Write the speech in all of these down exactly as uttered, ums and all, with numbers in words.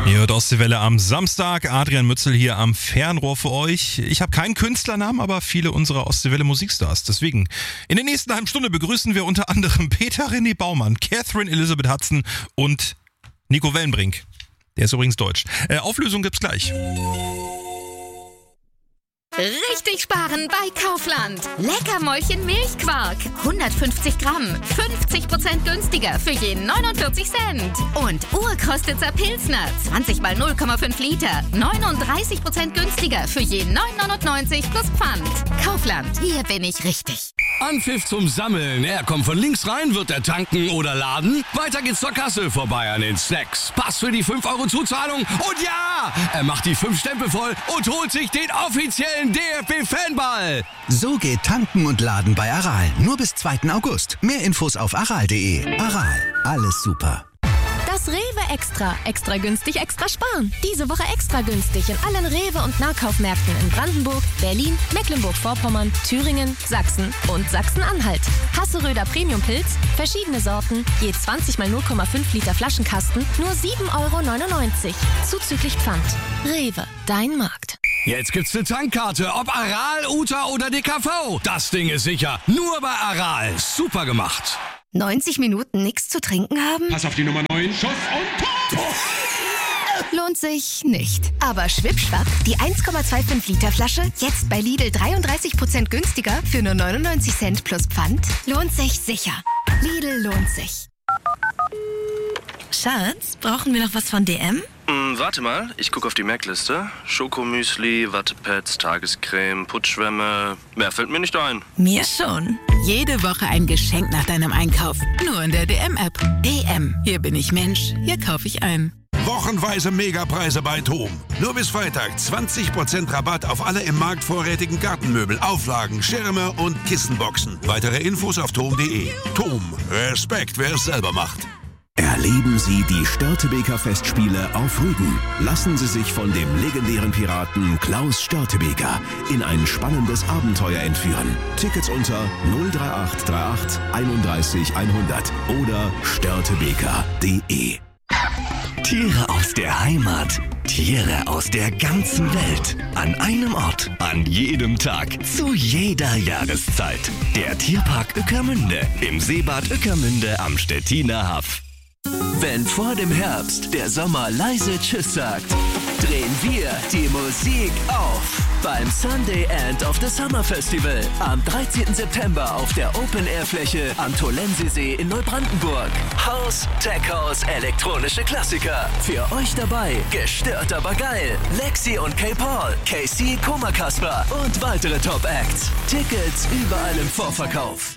Ihr hört Ostseewelle am Samstag. Adrian Mützel hier am Fernrohr für euch. Ich habe keinen Künstlernamen, aber viele unserer Ostseewelle Musikstars. Deswegen, in der nächsten halben Stunde begrüßen wir unter anderem Peter René Baumann, Catherine Elizabeth Hudson und Nico Wellenbrink. Der ist übrigens deutsch. Äh, Auflösung gibt's gleich. Richtig sparen bei Kaufland. Leckermäulchen Milchquark. hundertfünfzig Gramm. fünfzig Prozent günstiger für je neunundvierzig Cent. Und Urkostitzer Pilsner. zwanzig mal null Komma fünf Liter. neununddreißig Prozent günstiger für je neun neunundneunzig plus Pfand. Kaufland. Hier bin ich richtig. Anpfiff zum Sammeln. Er kommt von links rein, wird er tanken oder laden. Weiter geht's zur Kasse, vorbei an den Snacks. Pass für die fünf Euro Zuzahlung. Und ja, er macht die fünf Stempel voll und holt sich den offiziellen D F B-Fanball. So geht Tanken und Laden bei Aral. Nur bis zweiten August. Mehr Infos auf aral punkt de. Aral. Alles super. Das Rewe Extra. Extra günstig, extra sparen. Diese Woche extra günstig in allen Rewe- und Nahkaufmärkten in Brandenburg, Berlin, Mecklenburg-Vorpommern, Thüringen, Sachsen und Sachsen-Anhalt. Hasseröder Premium-Pilz, verschiedene Sorten, je zwanzig mal null Komma fünf Liter Flaschenkasten, nur sieben Euro neunundneunzig. Zuzüglich Pfand. Rewe, dein Markt. Jetzt gibt's eine Tankkarte, ob Aral, Uta oder D K V. Das Ding ist sicher. Nur bei Aral. Super gemacht. neunzig Minuten nichts zu trinken haben? Pass auf die Nummer neun. Schuss und Tor! Lohnt sich nicht. Aber schwippschwapp, die eins Komma fünfundzwanzig Liter Flasche, jetzt bei Lidl dreiunddreißig Prozent günstiger für nur neunundneunzig Cent plus Pfand, lohnt sich sicher. Lidl lohnt sich. Schatz, brauchen wir noch was von D M? Hm, warte mal, ich gucke auf die Merkliste. Schokomüsli, Wattepads, Tagescreme, Putzschwämme. Mehr fällt mir nicht ein. Mir schon. Jede Woche ein Geschenk nach deinem Einkauf. Nur in der D M-App. D M. Hier bin ich Mensch. Hier kaufe ich ein. Wochenweise Megapreise bei TOM. Nur bis Freitag zwanzig Prozent Rabatt auf alle im Markt vorrätigen Gartenmöbel, Auflagen, Schirme und Kissenboxen. Weitere Infos auf tom punkt de. TOM. Respekt, wer es selber macht. Erleben Sie die Störtebeker Festspiele auf Rügen. Lassen Sie sich von dem legendären Piraten Klaus Störtebeker in ein spannendes Abenteuer entführen. Tickets unter null drei acht drei acht einunddreißig hundert oder störtebeker punkt de. Tiere aus der Heimat, Tiere aus der ganzen Welt. An einem Ort, an jedem Tag, zu jeder Jahreszeit. Der Tierpark Ueckermünde im Seebad Ueckermünde am Stettiner Haff. Wenn vor dem Herbst der Sommer leise Tschüss sagt, drehen wir die Musik auf beim Sunday End of the Summer Festival am dreizehnten September auf der Open-Air-Fläche am Tolensesee in Neubrandenburg. House, Tech House, elektronische Klassiker. Für euch dabei, gestört aber geil. Lexi und K-Paul, K C, Koma Kasper und weitere Top-Acts. Tickets überall im Vorverkauf.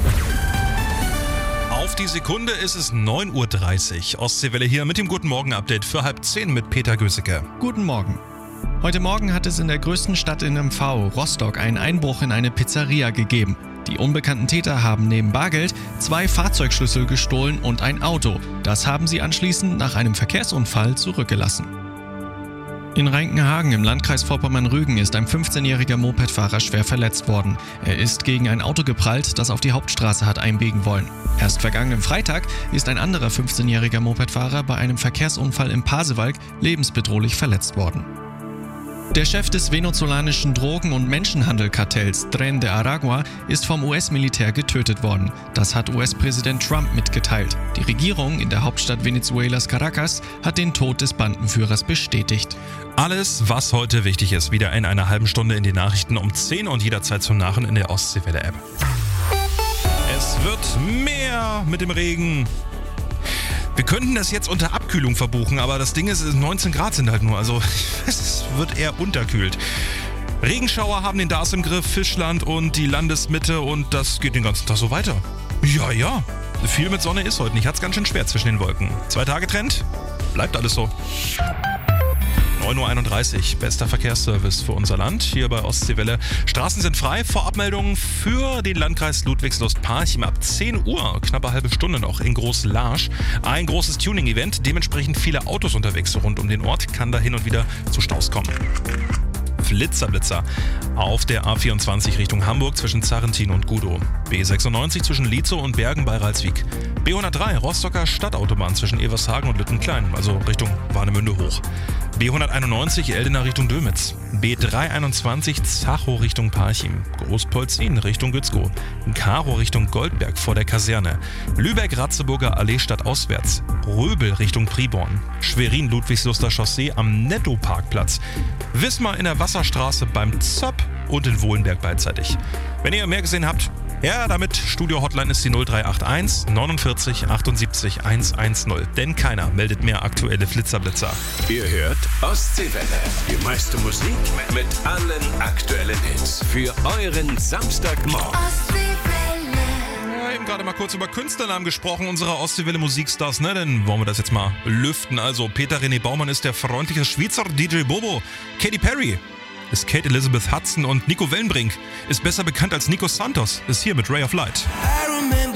Auf die Sekunde ist es neun Uhr dreißig. Ostseewelle hier mit dem Guten Morgen-Update für halb zehn mit Peter Gösecke. Guten Morgen. Heute Morgen hat es in der größten Stadt in M V, Rostock, einen Einbruch in eine Pizzeria gegeben. Die unbekannten Täter haben neben Bargeld zwei Fahrzeugschlüssel gestohlen und ein Auto. Das haben sie anschließend nach einem Verkehrsunfall zurückgelassen. In Reinkenhagen im Landkreis Vorpommern-Rügen ist ein fünfzehnjähriger Mopedfahrer schwer verletzt worden. Er ist gegen ein Auto geprallt, das auf die Hauptstraße hat einbiegen wollen. Erst vergangenen Freitag ist ein anderer fünfzehnjähriger Mopedfahrer bei einem Verkehrsunfall im Pasewalk lebensbedrohlich verletzt worden. Der Chef des venezolanischen Drogen- und Menschenhandelkartells Tren de Aragua ist vom U S-Militär getötet worden. Das hat U S-Präsident Trump mitgeteilt. Die Regierung in der Hauptstadt Venezuelas Caracas hat den Tod des Bandenführers bestätigt. Alles, was heute wichtig ist, wieder in einer halben Stunde in den Nachrichten um zehn und jederzeit zum Nachhören in der Ostseewelle-App. Es wird mehr mit dem Regen. Wir könnten das jetzt unter Abkühlung verbuchen, aber das Ding ist, neunzehn Grad sind halt nur, also es wird eher unterkühlt. Regenschauer haben den D A S im Griff, Fischland und die Landesmitte und das geht den ganzen Tag so weiter. Ja, ja, viel mit Sonne ist heute nicht, hat's ganz schön schwer zwischen den Wolken. Zwei Tage Trend, bleibt alles so. neun Uhr einunddreißig, bester Verkehrsservice für unser Land, hier bei Ostseewelle. Straßen sind frei, Vorabmeldungen für den Landkreis Ludwigslust-Parchim ab zehn Uhr, knappe halbe Stunde noch in Groß-Laasch. Ein großes Tuning-Event, dementsprechend viele Autos unterwegs rund um den Ort, kann da hin und wieder zu Staus kommen. Flitzer-Blitzer auf der A vierundzwanzig Richtung Hamburg zwischen Zarrentin und Gudow. B sechsundneunzig zwischen Lietzow und Bergen bei Ralswiek. B hundertdrei Rostocker Stadtautobahn zwischen Evershagen und Lüttenklein, also Richtung Warnemünde hoch. B hunderteinundneunzig Eldener Richtung Dömitz. B dreihunderteinundzwanzig Zachow Richtung Parchim. Großpolzin Richtung Gützkow. Karow Richtung Goldberg vor der Kaserne. Lübeck-Ratzeburger Allee stadtauswärts. Röbel Richtung Priborn. Schwerin-Ludwigsluster Chaussee am Netto-Parkplatz. Wismar in der Wasserstraße beim Zopp und in Wohlenberg beidseitig. Wenn ihr mehr gesehen habt, ja, damit Studio-Hotline ist die null drei acht eins neunundvierzig achtundsiebzig hundertzehn. Denn keiner meldet mehr aktuelle Flitzer-Blitzer. Ihr hört Ostseewelle. Die meiste Musik mit allen aktuellen Hits. Für euren Samstagmorgen. Ja, eben gerade mal kurz über Künstlernamen gesprochen, unserer Ostseewelle Musikstars, ne? Dann wollen wir das jetzt mal lüften. Also, Peter René Baumann ist der freundliche Schweizer D J Bobo. Katy Perry ist Kate Elizabeth Hudson und Nico Wellenbrink ist besser bekannt als Nico Santos, ist hier mit Ray of Light.